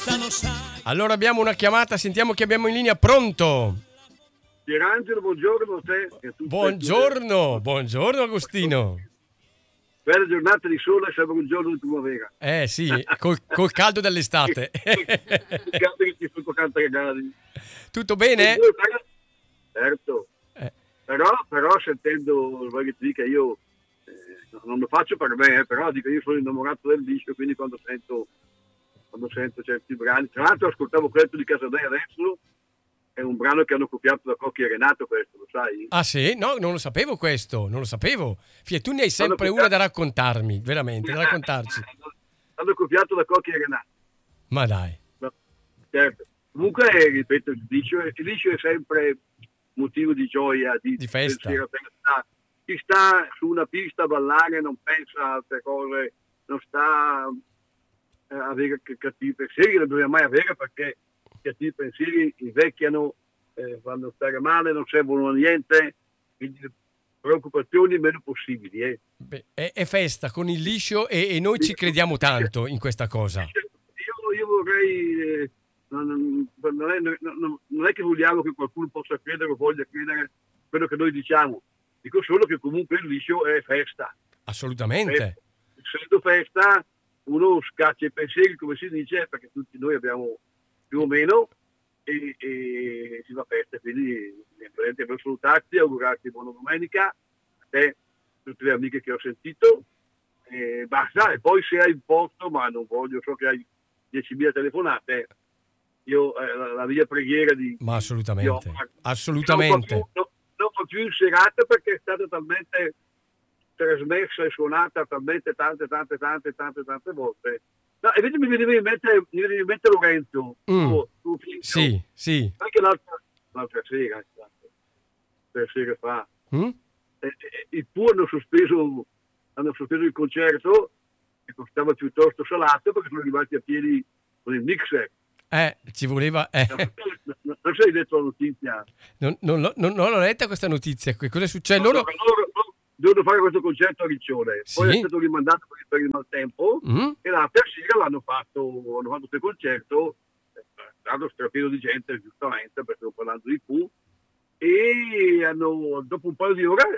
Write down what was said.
Allora abbiamo una chiamata, sentiamo chi abbiamo in linea. Pronto? Pierangelo, buongiorno a te. Buongiorno Agostino. Bella giornata di sole, sembra un giorno di primavera. Sì, col caldo dell'estate. Il caldo che ti fa 40 gradi. Tutto bene? Certo. Però sentendo, voglio ti dica, io non lo faccio per me, però dico, io sono innamorato del disco, quindi quando sento certi brani, tra l'altro ascoltavo questo di Casadei adesso, è un brano che hanno copiato da Cocchi e Renato, questo, lo sai? Ah sì? No, non lo sapevo questo, non lo sapevo. Tu ne hai sempre una da raccontarmi, veramente, da raccontarci. Hanno copiato da Cocchi e Renato. Ma dai. No, certo. Comunque, ripeto, il liscio è sempre motivo di gioia, di festa. Chi sta su una pista a ballare non pensa a altre cose, non sta a avere cattivi pensieri, non dobbiamo mai avere, perché cattivi pensieri invecchiano, fanno stare male, non servono a niente, quindi le preoccupazioni meno possibili. Beh, è festa con il liscio e noi ci crediamo tanto in questa cosa. Io vorrei, non è che vogliamo che qualcuno possa credere o voglia credere quello che noi diciamo, dico solo che comunque il liscio è festa. Assolutamente. Essendo festa, uno scaccia i pensieri, come si dice, perché tutti noi abbiamo più o meno, e si va a festa. Quindi niente, per salutarti, augurarti buona domenica a te, tutte le amiche che ho sentito, e basta. E poi se hai il posto, ma non voglio, so che hai 10.000 telefonate, io la mia preghiera ma assolutamente, non fa più in serata, perché è stata talmente trasmessa e suonata talmente tante volte. No, e vedi, mi veniva in mente Lorenzo, tuo figlio. Sì. Anche l'altra sera, 3 sere fa, il tuo hanno sospeso il concerto, che costava piuttosto salato, perché sono arrivati a piedi con il mixer. Ci voleva. Non sei detto la notizia? Non l'ho letta questa notizia. Cosa succede? Loro devono fare questo concerto a Riccione, poi è stato rimandato per il maltempo, e l'altra sera hanno fatto questo concerto, stato strapieno di gente, giustamente, perché stiamo parlando di Pooh, e dopo un paio di ore